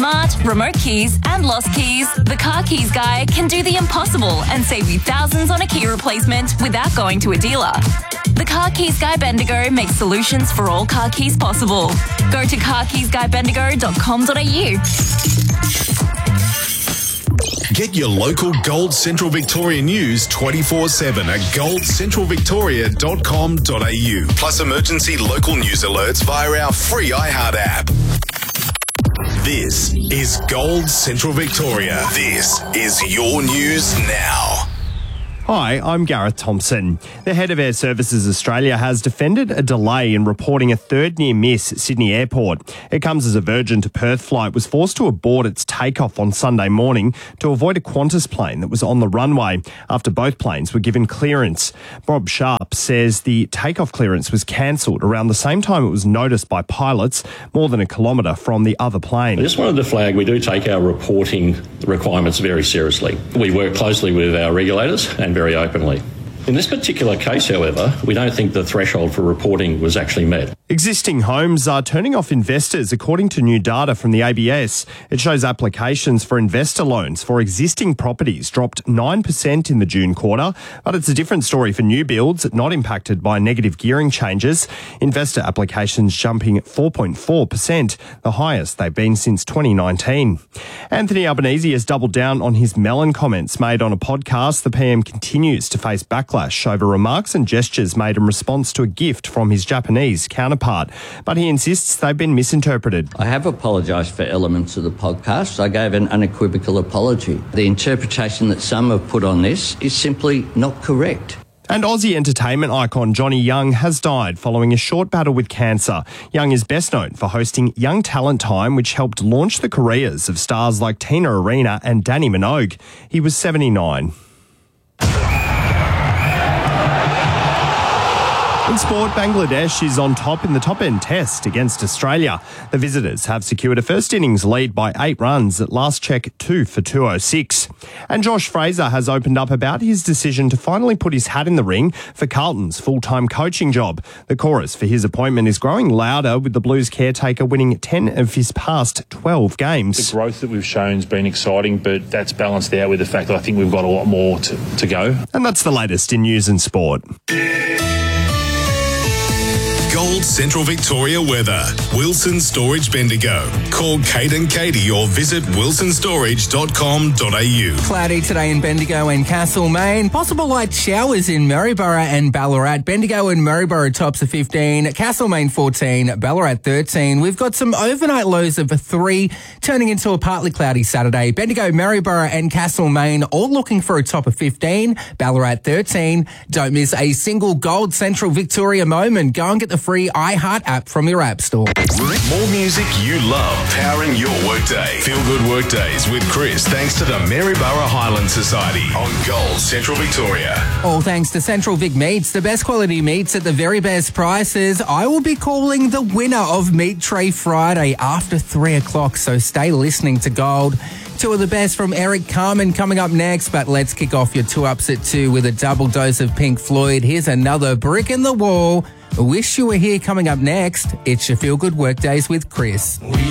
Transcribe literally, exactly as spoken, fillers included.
smart, remote keys and lost keys, the Car Keys Guy can do the impossible and save you thousands on a key replacement without going to a dealer. The Car Keys Guy Bendigo makes solutions for all car keys possible. Go to car keys guy bendigo dot com dot a u. Get your local Gold Central Victoria news twenty-four seven at gold central victoria dot com dot a u. Plus emergency local news alerts via our free iHeart app. This is Gold Central Victoria. This is your news now. Hi, I'm Gareth Thompson. The head of Air Services Australia has defended a delay in reporting a third near miss at Sydney Airport. It comes as a Virgin to Perth flight was forced to abort its takeoff on Sunday morning to avoid a Qantas plane that was on the runway after both planes were given clearance. Bob Sharp says the takeoff clearance was cancelled around the same time it was noticed by pilots more than a kilometre from the other plane. I just wanted to flag we do take our reporting requirements very seriously. We work closely with our regulators and very openly. In this particular case, however, we don't think the threshold for reporting was actually met. Existing homes are turning off investors, according to new data from the A B S. It shows applications for investor loans for existing properties dropped nine percent in the June quarter, but it's a different story for new builds, not impacted by negative gearing changes. Investor applications jumping four point four percent, the highest they've been since twenty nineteen. Anthony Albanese has doubled down on his melon comments made on a podcast. The P M continues to face backlash over remarks and gestures made in response to a gift from his Japanese counterpart, but he insists they've been misinterpreted. I have apologised for elements of the podcast. I gave an unequivocal apology. The interpretation that some have put on this is simply not correct. And Aussie entertainment icon Johnny Young has died following a short battle with cancer. Young is best known for hosting Young Talent Time, which helped launch the careers of stars like Tina Arena and Danny Minogue. He was seventy-nine. In sport, Bangladesh is on top in the top-end test against Australia. The visitors have secured a first innings lead by eight runs at last check two for two oh six. And Josh Fraser has opened up about his decision to finally put his hat in the ring for Carlton's full-time coaching job. The chorus for his appointment is growing louder, with the Blues caretaker winning ten of his past twelve games. The growth that we've shown has been exciting, but that's balanced out with the fact that I think we've got a lot more to, to go. And that's the latest in news and sport. Gold Central Victoria weather. Wilson Storage Bendigo. Call Kate and Katie or visit wilson storage dot com dot a u. Cloudy today in Bendigo and Castlemaine. Possible light showers in Maryborough and Ballarat. Bendigo and Maryborough tops of fifteen. Castlemaine fourteen. Ballarat thirteen. We've got some overnight lows of three, turning into a partly cloudy Saturday. Bendigo, Maryborough and Castlemaine all looking for a top of fifteen. Ballarat thirteen. Don't miss a single Gold Central Victoria moment. Go and get the free iHeart app from your app store. More music you love, powering your workday. Feel good workdays with Chris, thanks to the Maryborough Highland Society on Gold Central Victoria. All thanks to Central Vic Meats, the best quality meats at the very best prices. I will be calling the winner of Meat Tray Friday after three o'clock, so stay listening to Gold. Two of the best from Eric Carmen coming up next, but let's kick off your two ups at two with a double dose of Pink Floyd. Here's another brick in the wall. Wish You Were Here coming up next. It's your Feel Good Workdays with Chris.